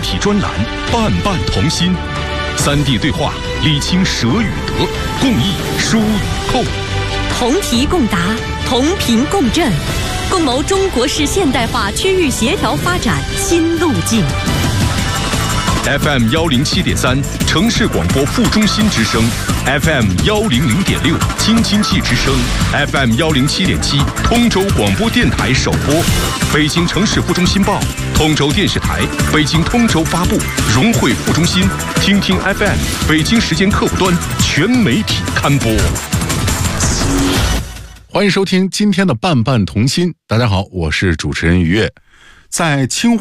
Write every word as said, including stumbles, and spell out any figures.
题专栏，伴伴同心。三 D 对话，理清舍与得，共益疏与扣。 同题共答，同频共振，共谋中国式现代化区域协调发展新路径。 F M 幺零七点三，城市广播副中心之声 ；F M 幺零零点六，京津冀之声 ；F M 幺零七点七，通州广播电台首播。北京城市副中心报，通州电视台，北京通州发布，融汇副中心，听听 F M， 北京时间客户端全媒体刊播。 欢迎收听今天的伴伴同心。大家好，我是主持人于越。在清